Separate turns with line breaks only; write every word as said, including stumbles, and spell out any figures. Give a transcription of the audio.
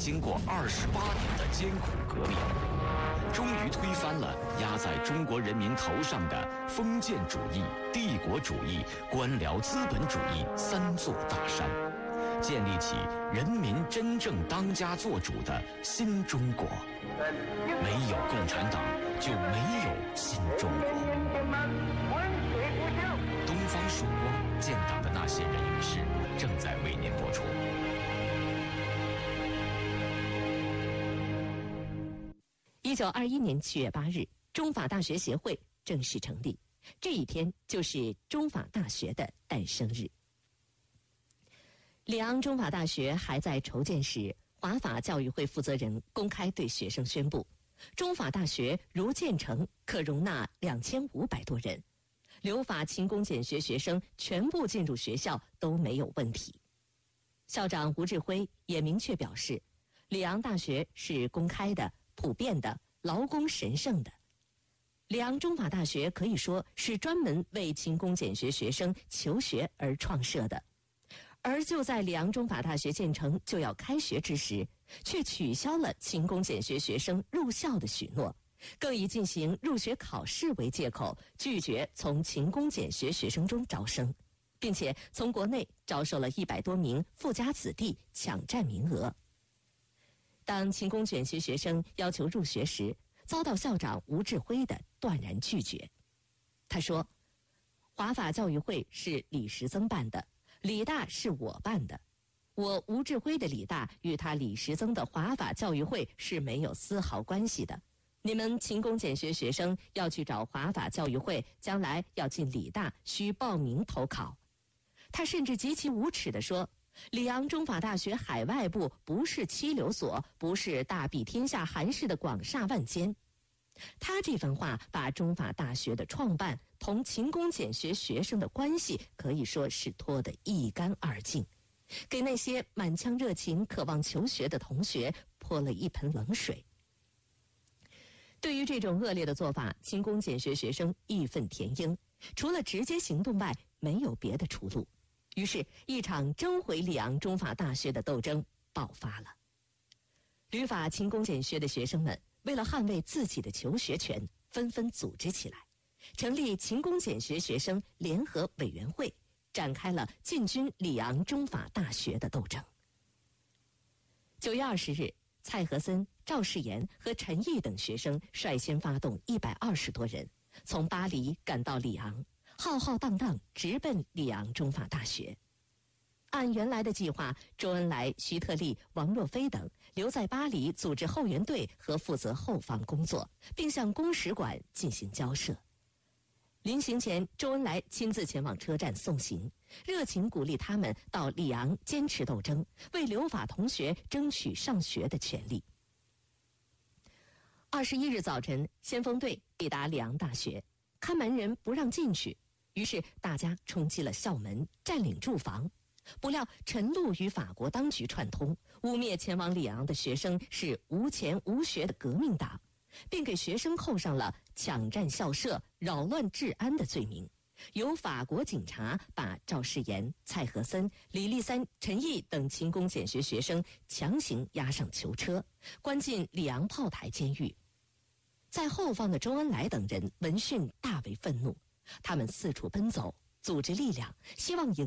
经过二十八年的艰苦革命，终于推翻了压在中国人民头上的封建主义、帝国主义、官僚资本主义三座大山，建立起人民真正当家作主的新中国。没有共产党，就没有新中国。东方曙光建党的那些人与事正在为您播出。
一九二一年七月八日，中法大学协会正式成立，这一天就是中法大学的诞生日。里昂中法大学还在筹建时，华法教育会负责人公开对学生宣布，中法大学如建成，可容纳两千五百多人，留法勤工俭学学生全部进入学校都没有问题。校长吴志辉也明确表示，里昂大学是公开的、普遍的、劳工神圣的。里昂中法大学可以说是专门为勤工俭学学生求学而创设的。而就在里昂中法大学建成就要开学之时，却取消了勤工俭学学生入校的许诺，更以进行入学考试为借口，拒绝从勤工俭学学生中招生，并且从国内招收了一百多名富家子弟抢占名额。当勤工俭学学生要求入学时，遭到校长吴志辉的断然拒绝。他说，华法教育会是李时增办的，理大是我办的，我吴志辉的理大与他李时增的华法教育会是没有丝毫关系的。你们勤工俭学学生要去找华法教育会，将来要进理大需报名投考。他甚至极其无耻地说，里昂中法大学海外部不是七流所，不是大庇天下寒士的广厦万间。他这番话把中法大学的创办同勤工俭学学生的关系可以说是拖得一干二净，给那些满腔热情渴望求学的同学泼了一盆冷水。对于这种恶劣的做法，勤工俭学学生义愤填膺，除了直接行动外没有别的出路。于是一场争回里昂中法大学的斗争爆发了。旅法勤工俭学的学生们为了捍卫自己的求学权，纷纷组织起来，成立勤工俭学学生联合委员会，展开了进军里昂中法大学的斗争。九月二十日，蔡和森、赵世炎和陈毅等学生率先发动一百二十多人，从巴黎赶到里昂，浩浩荡荡直奔里昂中法大学。按原来的计划，周恩来、徐特立、王若飞等留在巴黎组织后援队和负责后方工作，并向公使馆进行交涉。临行前，周恩来亲自前往车站送行，热情鼓励他们到里昂坚持斗争，为留法同学争取上学的权利。二十一日早晨，先锋队抵达里昂大学，看门人不让进去，于是大家冲击了校门，占领住房。不料陈露与法国当局串通，污蔑前往里昂的学生是无钱无学的革命党，并给学生扣上了抢占校舍、扰乱治安的罪名。由法国警察把赵世炎、蔡和森、李立三、陈毅等勤工俭学学生强行押上囚车，关进里昂炮台监狱。在后方的周恩来等人闻讯大为愤怒，他们四处奔走，组织力量，希望赢